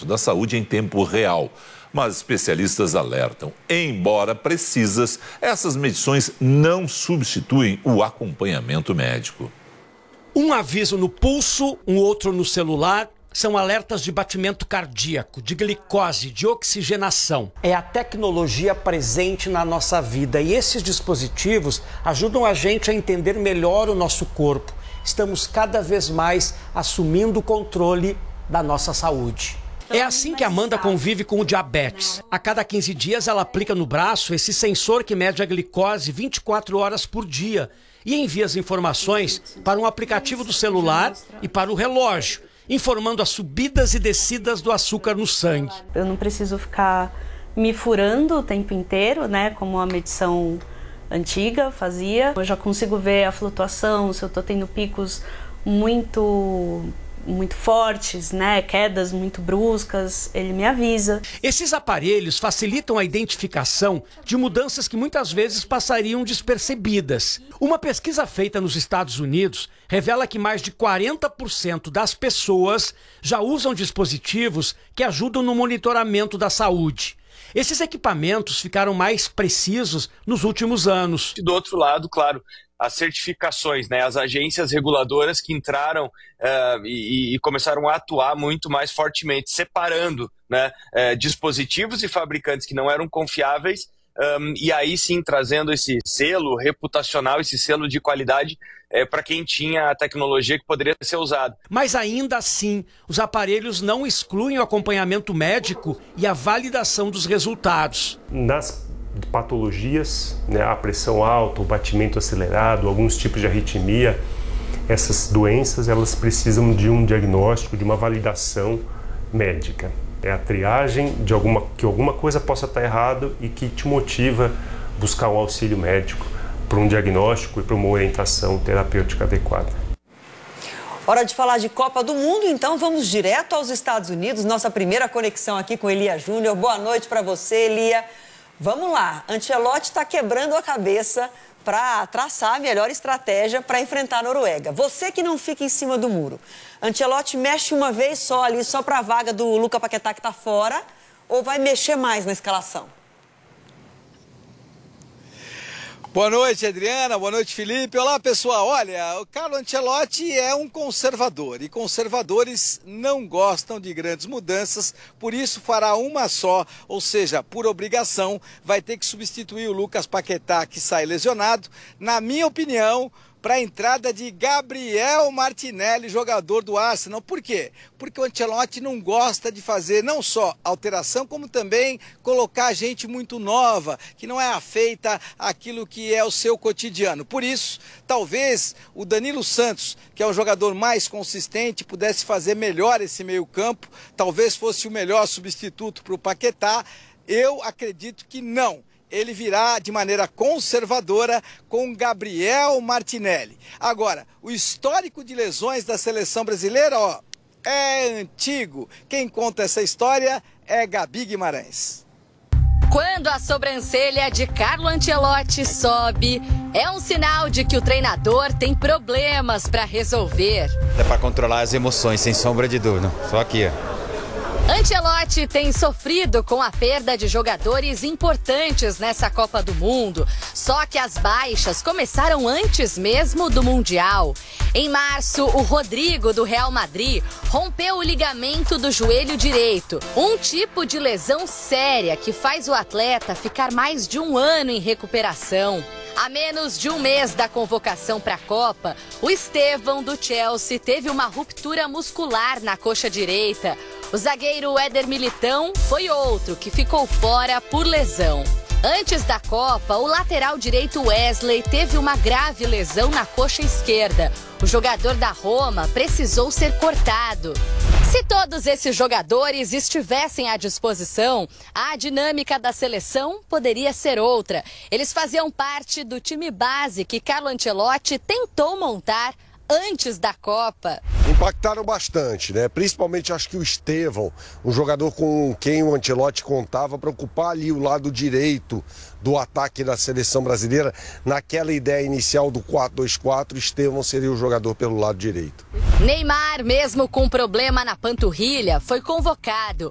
acompanhamento da saúde em tempo real. Mas especialistas alertam, embora precisas, essas medições não substituem o acompanhamento médico. Um aviso no pulso, um outro no celular, são alertas de batimento cardíaco, de glicose, de oxigenação. É a tecnologia presente na nossa vida e esses dispositivos ajudam a gente a entender melhor o nosso corpo. Estamos cada vez mais assumindo o controle da nossa saúde. É assim que a Amanda convive com o diabetes. A cada 15 dias ela aplica no braço esse sensor que mede a glicose 24 horas por dia e envia as informações para um aplicativo do celular e para o relógio, informando as subidas e descidas do açúcar no sangue. Eu não preciso ficar me furando o tempo inteiro, né, como a medição antiga fazia. Eu já consigo ver a flutuação, se eu estou tendo picos muito fortes, né, quedas muito bruscas, ele me avisa. Esses aparelhos facilitam a identificação de mudanças que muitas vezes passariam despercebidas. Uma pesquisa feita nos Estados Unidos revela que mais de 40% das pessoas já usam dispositivos que ajudam no monitoramento da saúde. Esses equipamentos ficaram mais precisos nos últimos anos. Do outro lado, claro, as certificações, né? As agências reguladoras que entraram e começaram a atuar muito mais fortemente, separando, né, dispositivos e fabricantes que não eram confiáveis, e aí sim trazendo esse selo reputacional, esse selo de qualidade para quem tinha a tecnologia que poderia ser usada. Mas ainda assim, os aparelhos não excluem o acompanhamento médico e a validação dos resultados. Nas patologias, né, a pressão alta, o batimento acelerado, alguns tipos de arritmia, essas doenças elas precisam de um diagnóstico, de uma validação médica. É a triagem de que alguma coisa possa estar errada e que te motiva a buscar um auxílio médico para um diagnóstico e para uma orientação terapêutica adequada. Hora de falar de Copa do Mundo, então vamos direto aos Estados Unidos. Nossa primeira conexão aqui com Elia Júnior. Boa noite para você, Elia. Vamos lá, Ancelotti está quebrando a cabeça para traçar a melhor estratégia para enfrentar a Noruega. Você que não fica em cima do muro. Ancelotti mexe uma vez só ali, só para a vaga do Lucas Paquetá que está fora, ou vai mexer mais na escalação? Boa noite, Adriana. Boa noite, Felipe. Olá, pessoal. Olha, o Carlo Ancelotti é um conservador e conservadores não gostam de grandes mudanças, por isso fará uma só, ou seja, por obrigação, vai ter que substituir o Lucas Paquetá, que sai lesionado. Na minha opinião, para a entrada de Gabriel Martinelli, jogador do Arsenal. Por quê? Porque o Ancelotti não gosta de fazer não só alteração, como também colocar gente muito nova, que não é afeita àquilo que é o seu cotidiano. Por isso, talvez o Danilo Santos, que é o jogador mais consistente, pudesse fazer melhor esse meio-campo, talvez fosse o melhor substituto para o Paquetá. Eu acredito que não. Ele virá de maneira conservadora com Gabriel Martinelli. Agora, o histórico de lesões da seleção brasileira, é antigo. Quem conta essa história é Gabi Guimarães. Quando a sobrancelha de Carlo Ancelotti sobe, é um sinal de que o treinador tem problemas para resolver. É para controlar as emoções, sem sombra de dúvida. Só aqui, Ancelotti tem sofrido com a perda de jogadores importantes nessa Copa do Mundo. Só que as baixas começaram antes mesmo do Mundial. Em março, o Rodrigo, do Real Madrid, rompeu o ligamento do joelho direito. Um tipo de lesão séria que faz o atleta ficar mais de um ano em recuperação. A menos de um mês da convocação para a Copa, o Estevão, do Chelsea, teve uma ruptura muscular na coxa direita. O zagueiro Éder Militão foi outro que ficou fora por lesão. Antes da Copa, o lateral direito Wesley teve uma grave lesão na coxa esquerda. O jogador da Roma precisou ser cortado. Se todos esses jogadores estivessem à disposição, a dinâmica da seleção poderia ser outra. Eles faziam parte do time base que Carlo Ancelotti tentou montar antes da Copa. Impactaram bastante, né? Principalmente acho que o Estevão, um jogador com quem o Ancelotti contava para ocupar ali o lado direito do ataque da seleção brasileira. Naquela ideia inicial do 4-2-4, Estevão seria o jogador pelo lado direito. Neymar, mesmo com problema na panturrilha, foi convocado.